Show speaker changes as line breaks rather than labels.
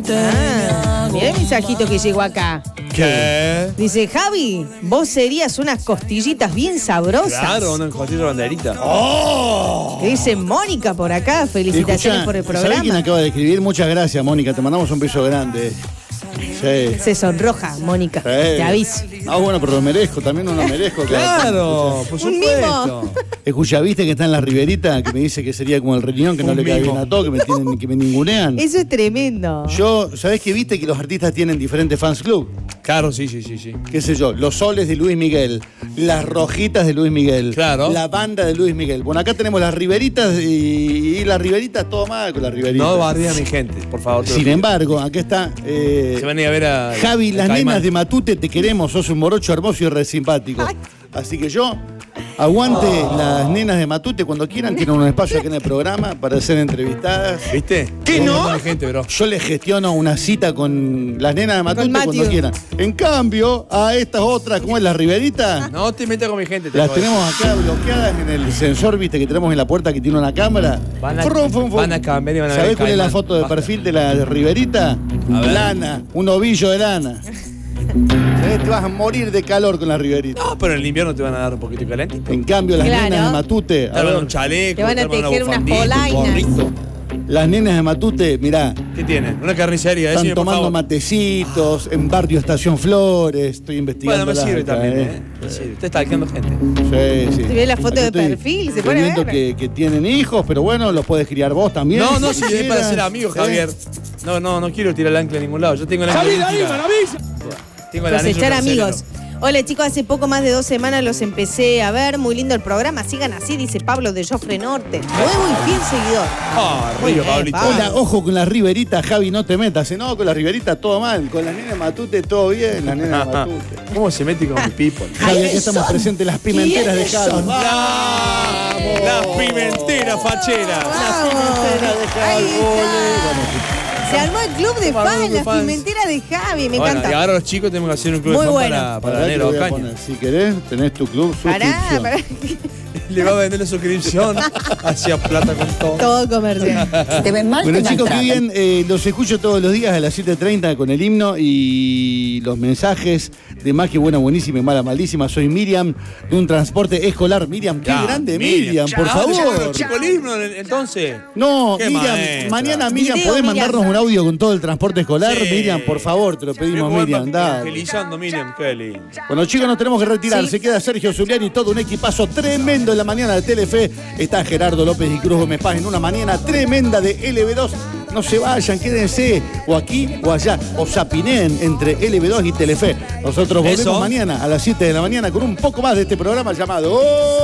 Mirá el mensajito que llegó acá.
¿Qué?
Dice, Javi, vos serías unas costillitas bien sabrosas.
Claro, una costilla banderita.
Dice Mónica por acá, felicitaciones por el
¿Sabés quién
programa.
acaba de escribir? Muchas gracias, Mónica, te mandamos un beso grande. Sí.
Se sonroja, Mónica, te aviso.
Ah, bueno, pero lo merezco, también uno merezco.
Claro, por
Un
supuesto.
Escucha, ¿viste que está en la Riverita? Que me dice que sería como el riñón, que no
Un
le cae
mimo.
bien a todo, que me ningunean.
Eso es tremendo.
Yo, ¿sabés que viste que los artistas tienen diferentes fans club?
Claro, sí.
Qué sé yo, los soles de Luis Miguel, las rojitas de Luis Miguel,
Claro.
la banda de Luis Miguel. Bueno, acá tenemos las Riveritas y las Riveritas, todo mal con las Riveritas.
No bardea a mi gente, por favor. te lo
Sin
pido.
embargo, aquí está
Se van a ir a ver a
Javi, las
Caimán.
nenas de Matute te queremos, sos un morocho hermoso y re simpático. Así que yo, aguante las nenas de Matute cuando quieran, tienen un espacio aquí en el programa para ser entrevistadas.
¿Viste?
¿Qué
Un
no?
montón de gente, bro.
Yo les gestiono una cita con las nenas de Matute
Matthew.
cuando quieran. En cambio, a estas otras, ¿cómo es la Riverita?
No te metas con mi gente. te
Las
lo
tenemos acá bloqueadas en el sensor, viste, que tenemos en la puerta que tiene una cámara.
Van a-
Frum, frum, frum.
van a cambiar y van a ver
¿Sabés cuál es la
Caimán?
foto de
Basta.
perfil de la Riverita?
A ver.
Lana, un ovillo de lana. ¿Sabés? Te vas a morir de calor con la Riverita.
No, pero en el invierno te van a dar un poquito calentito.
En cambio, las
Claro.
nenas de Matute,
Te
a
van a dar
ver,
un chaleco,
Te van a
te van
tejer unas
bufandita, un
polainas.
gorrito.
las nenas de Matute, mirá,
¿Qué tienen? Una carnicería.
están
decime, por
tomando
favor.
matecitos en Barrio Estación Flores, estoy investigando.
Bueno, me sirve también, Me sirve. Usted está alqueando gente.
Sí, sí.
Si ves la foto
Acá
de
estoy
perfil, se pone a
viendo
ver.
que tienen hijos, pero bueno, los puedes criar vos también.
No, si es para
quieras.
ser amigos,
¿Sí?
Javier. No quiero tirar el ancla a ningún lado. Yo tengo el ancla bien tirado. Tengo el anillo
Cosechar
carcelero.
amigos. Hola chicos, hace poco más de 2 semanas los empecé a ver. Muy lindo el programa. Sigan así, dice Pablo de Jofre Norte. Nuevo y fiel seguidor.
Ah,
Muy
Río,
bien,
Pablito.
Pablo.
Hola, ojo con las riberitas, Javi, no te metas. No, con las riberitas todo mal. Con las nenas de Matute todo bien, las nenas de Matute.
¿Cómo se mete con mi people?
Javi, aquí estamos presentes las pimenteras de Javi.
¡Vamos! Las pimenteras facheras.
Las pimenteras de Javi.
Ahí está.
Bueno,
Se armó el club de
Vamos,
fans,
de
las
fans.
pimenteras de Javi. Me
Bueno, y
encanta.
ahora los chicos tenemos que hacer un club
Muy
de fans
bueno.
para
pará que
Negro
lo voy a
Ocaña.
poner. Si querés, tenés tu club
Pará,
suscripción.
pará.
Le va a vender la suscripción hacia plata con todo.
Todo comercial.
Te ven mal,
Bueno,
te
chicos, qué
maltratan.
bien. Los escucho todos los días a las 7:30 con el himno y los mensajes de más que buena, buenísima y mala, malísima. Soy Miriam de un transporte escolar. Miriam, qué
Ya,
grande, Miriam, por
Ya,
favor.
chicolismo, entonces.
No,
Qué
Miriam,
maestra.
mañana, Miriam,
Video,
¿podés
Miriam.
mandarnos un audio con todo el transporte escolar?
Sí.
Miriam, por favor, te lo pedimos, Miriam. Dale.
Evangelizando, Miriam, qué lindo.
Bueno, chicos, nos tenemos que retirar.
Sí.
Se queda Sergio Zuliani y todo un equipazo tremendo en la mañana de Telefe. Está Gerardo López y Cruz Gómez Paz en una mañana tremenda de LB2. No se vayan, quédense o aquí o allá, o zapineen entre LB2 y Telefe. Nosotros volvemos
Eso.
mañana a las 7 de la mañana con un poco más de este programa llamado...